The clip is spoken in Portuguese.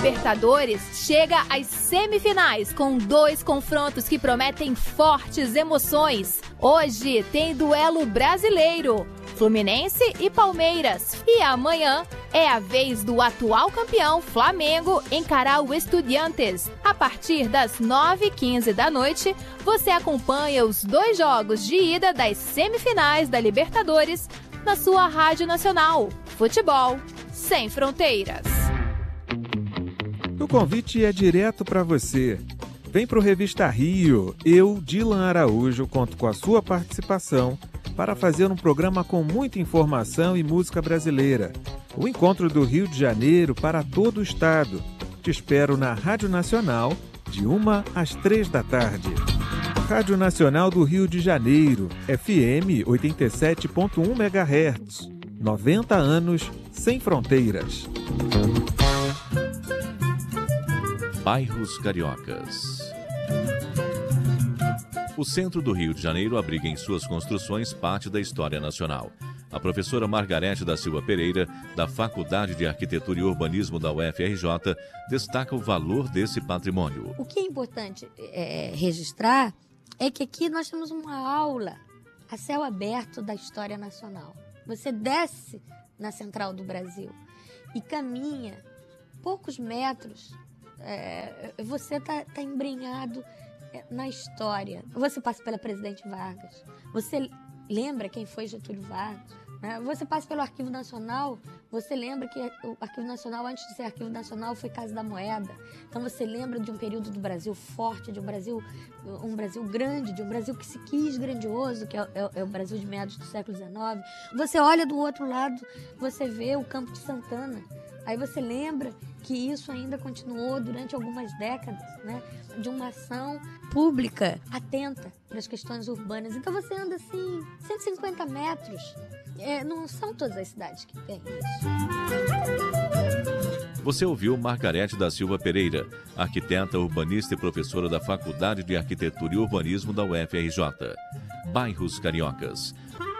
Libertadores chega às semifinais com 2 confrontos que prometem fortes emoções. Hoje tem duelo brasileiro, Fluminense e Palmeiras. E amanhã é a vez do atual campeão Flamengo encarar o Estudiantes. A partir das 9h15 da noite, você acompanha os 2 jogos de ida das semifinais da Libertadores na sua Rádio Nacional. Futebol sem fronteiras. O convite é direto para você. Vem pro Revista Rio. Eu, Dilan Araújo, conto com a sua participação para fazer um programa com muita informação e música brasileira. O encontro do Rio de Janeiro para todo o estado. Te espero na Rádio Nacional, de 1 às 3 da tarde. Rádio Nacional do Rio de Janeiro, FM 87.1 MHz. 90 anos sem fronteiras. Bairros Cariocas. O centro do Rio de Janeiro abriga em suas construções parte da história nacional. A professora Margarete da Silva Pereira, da Faculdade de Arquitetura e Urbanismo da UFRJ, destaca o valor desse patrimônio. O que é importante registrar é que aqui nós temos uma aula a céu aberto da história nacional. Você desce na Central do Brasil e caminha poucos metros, você está embrenhado na história. Você passa pela Presidente Vargas, você lembra quem foi Getúlio Vargas, né? Você passa pelo Arquivo Nacional, você lembra que o Arquivo Nacional, antes de ser Arquivo Nacional, foi Casa da Moeda. Então você lembra de um período do Brasil forte, de um Brasil grande, de um Brasil que se quis grandioso, que é o Brasil de meados do século XIX. Você olha do outro lado, você vê o Campo de Santana. Aí você lembra que isso ainda continuou durante algumas décadas, né, de uma ação pública atenta para as questões urbanas. Então você anda assim, 150 metros. Não são todas as cidades que têm isso. Você ouviu Margarete da Silva Pereira, arquiteta, urbanista e professora da Faculdade de Arquitetura e Urbanismo da UFRJ. Bairros Cariocas.